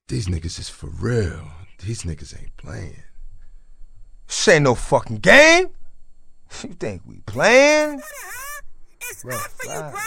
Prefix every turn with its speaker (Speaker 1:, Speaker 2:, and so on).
Speaker 1: These niggas is for real. These niggas ain't playing.
Speaker 2: This ain't no fucking game. You think we playing?
Speaker 3: It's rough for you, bro.